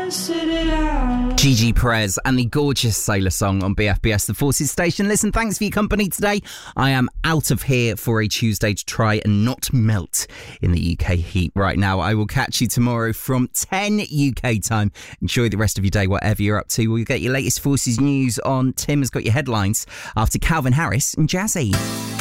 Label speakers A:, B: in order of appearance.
A: Gigi Perez and the gorgeous Sailor Song on BFBS, the Forces station. Listen, thanks for your company today. I am out of here for a Tuesday to try and not melt in the UK heat right now. I will catch you tomorrow from 10 UK time. Enjoy the rest of your day, whatever you're up to. We'll get your latest Forces news on. Tim has got your headlines after Calvin Harris and Jazzy.